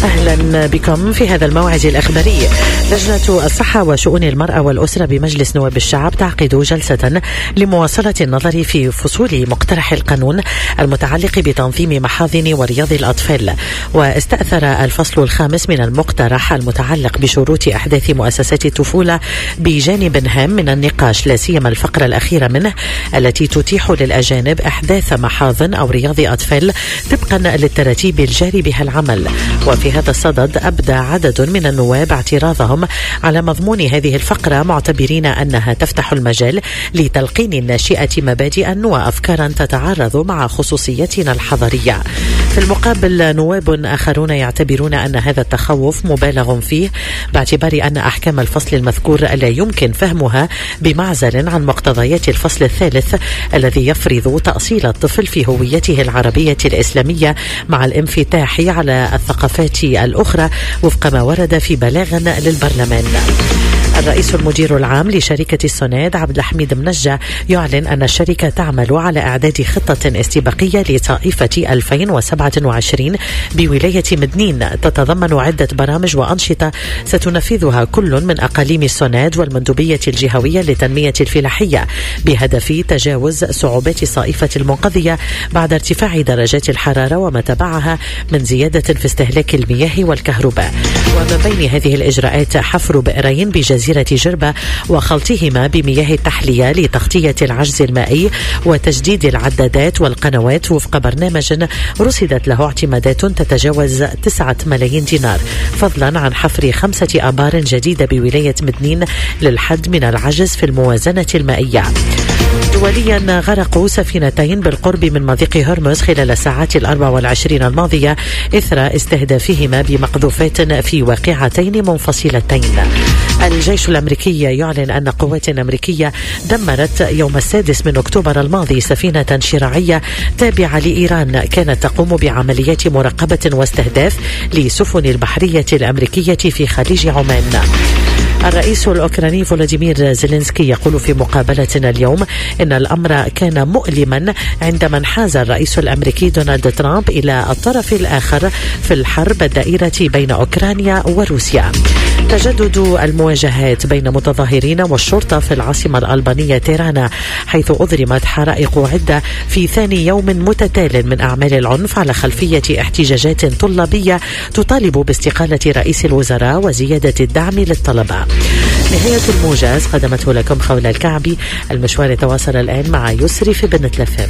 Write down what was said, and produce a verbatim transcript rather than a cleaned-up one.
أهلا بكم في هذا الموعد الأخباري. لجنة الصحة وشؤون المرأة والأسرة بمجلس نواب الشعب تعقد جلسة لمواصلة النظر في فصول مقترح القانون المتعلق بتنظيم محاضن ورياض الأطفال. واستأثر الفصل الخامس من المقترح المتعلق بشروط إحداث مؤسسات الطفولة بجانب هام من النقاش، لا سيما الفقرة الأخيرة منه التي تتيح للأجانب إحداث محاضن أو رياض أطفال طبقا للتراتيب الجاري بها العمل. وفي هذا الصدد أبدى عدد من النواب اعتراضهم على مضمون هذه الفقرة، معتبرين أنها تفتح المجال لتلقين الناشئة مبادئا وأفكارا تتعارض مع خصوصيتنا الحضارية. في المقابل نواب آخرون يعتبرون أن هذا التخوف مبالغ فيه، باعتبار أن أحكام الفصل المذكور لا يمكن فهمها بمعزل عن مقتضيات الفصل الثالث الذي يفرض تأصيل الطفل في هويته العربية الإسلامية مع الانفتاح على الثقافات الأخرى وفق ما ورد في بلاغ للبرلمان. الرئيس المدير العام لشركة السوناد عبد الحميد منجة يعلن أن الشركة تعمل على إعداد خطة استباقية لطائفة ألفين وسبعة وعشرين بولاية مدنين تتضمن عدة برامج وأنشطة ستنفذها كل من أقاليم السوناد والمندوبية الجهوية لتنمية الفلاحية بهدف تجاوز صعوبات الصائفة المنقضية بعد ارتفاع درجات الحرارة وما تبعها من زيادة في استهلاك المياه والكهرباء. ومن بين هذه الإجراءات حفر بئرين بجزيرة جربة وخلطهما بمياه التحلية لتغطية العجز المائي وتجديد العدادات والقنوات وفق برنامج رصدت له اعتمادات تتجاوز تسعة ملايين دينار، فضلا عن حفر خمسة آبار جديدة بولاية مدنين للحد من العجز في الموازنة المائية. دوليا غرقوا سفينتين بالقرب من مضيق هرمز خلال الساعات الأربع والعشرين الماضية إثر استهدافهما بمقذوفات في واقعتين منفصلتين. الجيش الأمريكي يعلن أن قوات أمريكية دمرت يوم السادس من أكتوبر الماضي سفينة شراعية تابعة لإيران كانت تقوم بعمليات مراقبة واستهداف لسفن البحرية الأمريكية في خليج عمان. الرئيس الأوكراني فولوديمير زيلينسكي يقول في مقابلتنا اليوم إن الأمر كان مؤلما عندما انحاز الرئيس الأمريكي دونالد ترامب إلى الطرف الآخر في الحرب الدائرة بين أوكرانيا وروسيا. تجدد المواجهات بين متظاهرين والشرطة في العاصمة الألبانية تيرانا، حيث أضرمت حرائق عدة في ثاني يوم متتال من أعمال العنف على خلفية احتجاجات طلابية تطالب باستقالة رئيس الوزراء وزيادة الدعم للطلبة. نهاية الموجز قدمته لكم خولة الكعبي. المشوار يتواصل الآن مع يسري في بنت لفهم.